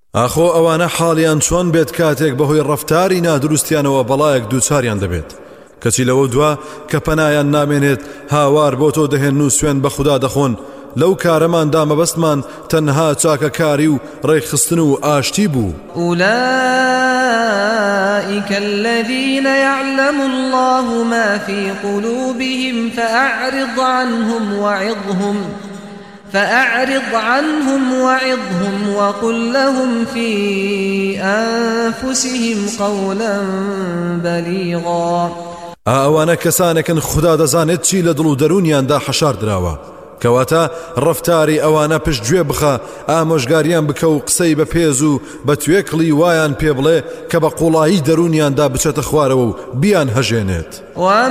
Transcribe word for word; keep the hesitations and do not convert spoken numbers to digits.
ئاخۆ ئەوانە حاڵیان چۆن بێت کاتێک بەهۆی ڕەفتاری نادروستیانەوە بەڵایەک دووچاریان دەبێت کەچی لەوە دوا کە پەنایان نامێنێت هاوار بۆ تۆ دەهێن و سوێن بە خوددا دەخۆن لەو کارەماندا مەبەستمان تەنها چاکەکاری و ڕێکخستن و ئاشتی بوو. أولئك الذين يعلم الله ما في قلوبهم فأعرض عنهم وعظهم فأعرض عنهم وعظهم وقل لهم في أنفسهم قولا بليغا. ئەوانە کەسانێکن خوددا دەزانێت چی لە دڵ و دەرونیاندا حەشار دراوە کەواتە ڕەفتاری ئەوانە پشتگوێ بخە ئامۆژگاریان بکە و قسەی بە پێز و بە توێکڵی وایان پێ بڵێ کە بە قوڵایی دەرونیاندا بچێتە خوارەوە و بیان هەژێنێت.